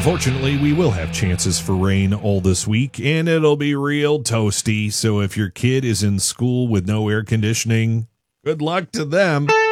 Unfortunately, we will have chances for rain all this week, and it'll be real toasty. So if your kid is in school with no air conditioning, good luck to them.